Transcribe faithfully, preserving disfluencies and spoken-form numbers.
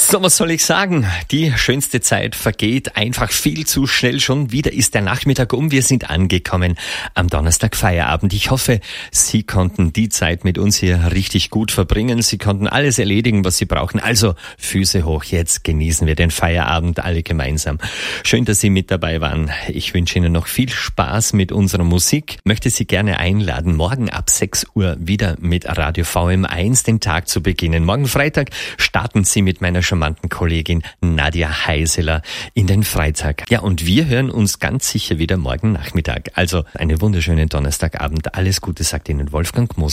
So, was soll ich sagen? Die schönste Zeit vergeht einfach viel zu schnell. Schon wieder ist der Nachmittag um. Wir sind angekommen am Donnerstag Feierabend. Ich hoffe, Sie konnten die Zeit mit uns hier richtig gut verbringen. Sie konnten alles erledigen, was Sie brauchen. Also Füße hoch, jetzt genießen wir den Feierabend alle gemeinsam. Schön, dass Sie mit dabei waren. Ich wünsche Ihnen noch viel Spaß mit unserer Musik. Möchte Sie gerne einladen, morgen ab sechs Uhr wieder mit Radio V M eins den Tag zu beginnen. Morgen Freitag starten Sie mit meiner charmanten Kollegin Nadja Heiseler in den Freitag. Ja, und wir hören uns ganz sicher wieder morgen Nachmittag. Also einen wunderschönen Donnerstagabend. Alles Gute, sagt Ihnen Wolfgang Moser.